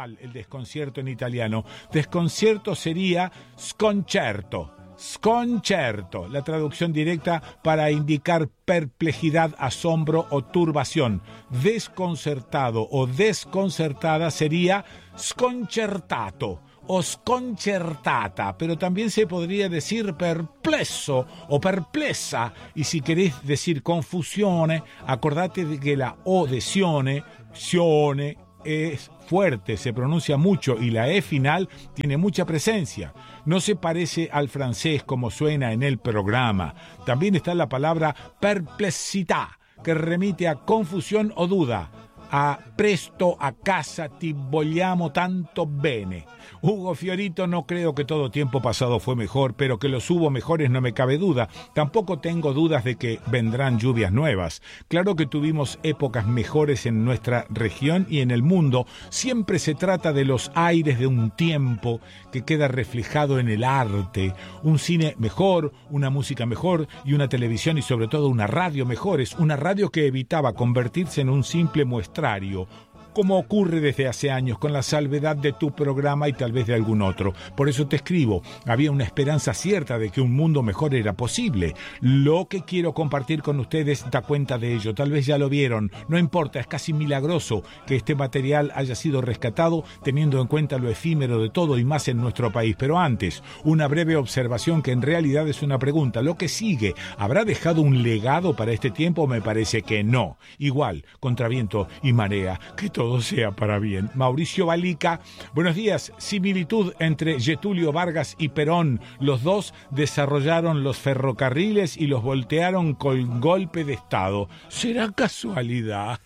mal el desconcierto en italiano. Desconcierto sería sconcerto. Sconcerto, la traducción directa para indicar perplejidad, asombro o turbación. Desconcertado o desconcertada sería sconcertato o sconcertata, pero también se podría decir perpleso o perplesa. Y si queréis decir confusione, acordate de que la O de sione es fuerte, se pronuncia mucho y la E final tiene mucha presencia. No se parece al francés como suena en el programa. También está la palabra perplessità, que remite a confusión o duda. A presto a casa ti vogliamo tanto bene. Hugo Fiorito, no creo que todo tiempo pasado fue mejor, pero que los hubo mejores no me cabe duda. Tampoco tengo dudas de que vendrán lluvias nuevas. Claro que tuvimos épocas mejores en nuestra región y en el mundo. Siempre se trata de los aires de un tiempo que queda reflejado en el arte. Un cine mejor, una música mejor y una televisión y sobre todo una radio mejores. Una radio que evitaba convertirse en un simple muestrario, como ocurre desde hace años con la salvedad de tu programa y tal vez de algún otro. Por eso te escribo, había una esperanza cierta de que un mundo mejor era posible. Lo que quiero compartir con ustedes da cuenta de ello, tal vez ya lo vieron, no importa, es casi milagroso que este material haya sido rescatado teniendo en cuenta lo efímero de todo y más en nuestro país. Pero antes, una breve observación que en realidad es una pregunta. Lo que sigue, ¿habrá dejado un legado para este tiempo? Me parece que no. Igual, contra viento y marea, que todo sea para bien. Mauricio Balica, buenos días. Similitud entre Getúlio Vargas y Perón. Los dos desarrollaron los ferrocarriles y los voltearon con golpe de Estado. ¿Será casualidad?